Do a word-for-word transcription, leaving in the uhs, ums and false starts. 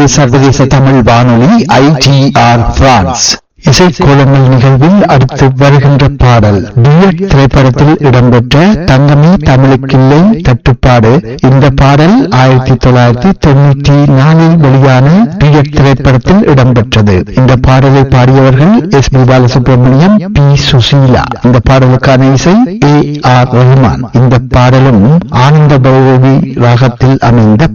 இது சர்வதேச தமிழ் வானொலி ஐ டி ஆர் பிரான்ஸ். இசைக்கோலங்கள் நிகழ்வில் அடுத்து வருகின்ற பாடல் டியட் திரைப்படத்தில் இடம்பெற்ற தங்கமே தமிழுக்கில்லை தட்டுப்பாடு. இந்த பாடல் ஆயிரத்தி தொள்ளாயிரத்தி தொண்ணூற்றி நாலில் வெளியான டியட் திரைப்படத்தில் இடம்பெற்றது. இந்த பாடலை பாடியவர்கள் S B Balasubramaniam, B Susheela. இந்த பாடலுக்கான இசை ஏ ஆர் ரஹ்மான். இந்த பாடலும் ஆனந்த பைரவி ராகத்தில் அமைந்த